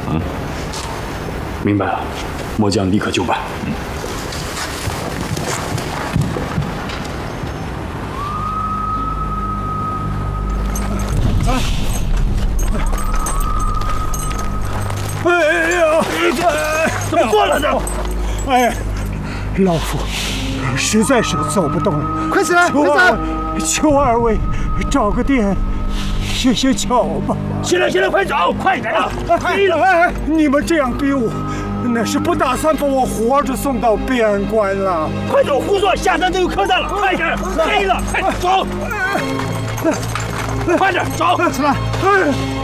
嗯，明白了，末将立刻就办。 哎呀， 怎么做了呢？ 哎，老夫实在是走不动了， 快起来， 求二位找个店歇歇脚吧。 起来，快走，快点啊！ 哎，你们这样逼我，那是不打算把我活着送到边关了。 快走，胡说！下山就有客栈了，快点！黑了，快走！快点走！ 起来！